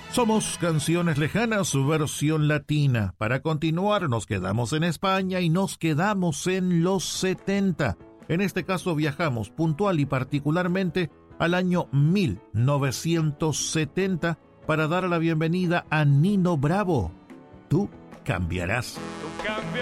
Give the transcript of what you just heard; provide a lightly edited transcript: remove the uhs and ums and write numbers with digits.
Somos Canciones Lejanas, versión latina. Para continuar, nos quedamos en España y nos quedamos en los 70. En este caso viajamos puntual y particularmente al año 1970 para dar la bienvenida a Nino Bravo. Tú cambiarás.